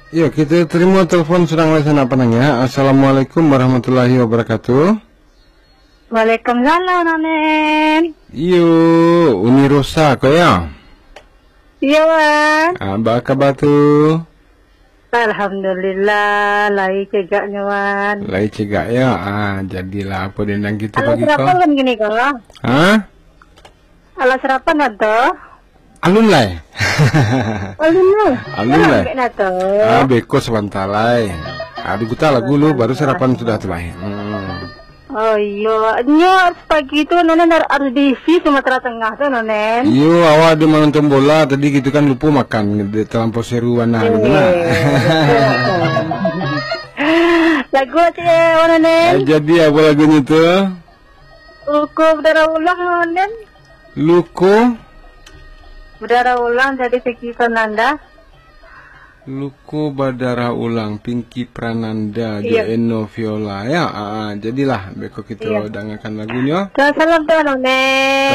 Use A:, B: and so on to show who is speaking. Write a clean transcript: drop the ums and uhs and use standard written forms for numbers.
A: Ya, kita terima telepon sedang lesan apa nanya. Assalamualaikum warahmatullahi wabarakatuh.
B: Waalaikumsalam, Nonen.
A: Iyo, Uni Rosa ko ya.
B: Iya, Wan.
A: Apa kabar tu?
B: Alhamdulillah, lai cegaknya, Wan.
A: Lai cegak ya. Jadilah apa dendang kita
B: Alas
A: pagi
B: serapan
A: kau.
B: kan gini kau?
A: Hah?
B: Alas serapan atau?
A: Alun lai.
B: Alun lu.
A: Alun lai.
B: Atau?
A: Beko sebentar lai. Aduh kita lagu lu baru sarapan sudah terlahir.
B: Oh iya, nyo pagi itu Nonen harus diisi Sumatera Tengah tuh Nonen.
A: Iyo, awak ada menonton bola tadi gitu kan lupa makan di terlampau seruan gitu nah.
B: Lagu aja Nonen.
A: Jadi apa lagunya tuh?
B: Luku berdarah ulang Nonen.
A: Luko
B: Berdarah ulang dari Vicky Fernanda.
A: Luko Badara Ulang Pinky Prananda
B: Iya.
A: Eno Viola ya. Jadilah beko kita dengarkan lagunya.
B: Salam tuh Nonen.